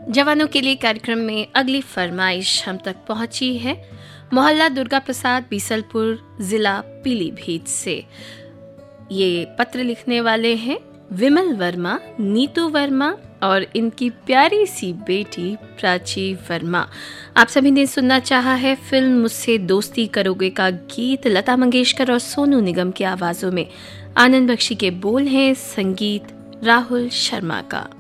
जवानों के लिए कार्यक्रम में अगली फरमाइश हम तक पहुंची है मोहल्ला दुर्गा प्रसाद, बीसलपुर, जिला पीलीभीत से। ये पत्र लिखने वाले हैं विमल वर्मा, नीतू वर्मा और इनकी प्यारी सी बेटी प्राची वर्मा। आप सभी ने सुनना चाहा है फिल्म मुझसे दोस्ती करोगे का गीत लता मंगेशकर और सोनू निगम की आवाजों में। आनंद बख्शी के बोल हैं, संगीत राहुल शर्मा का।